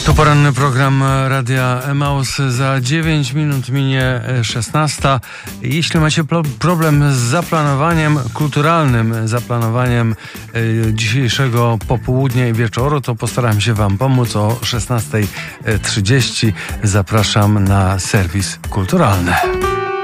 To poranny program Radia Emaus. Za 9 minut minie 16. Jeśli macie problem z zaplanowaniem kulturalnym, zaplanowaniem dzisiejszego popołudnia i wieczoru, to postaram się Wam pomóc. O 16:30 zapraszam na serwis kulturalny.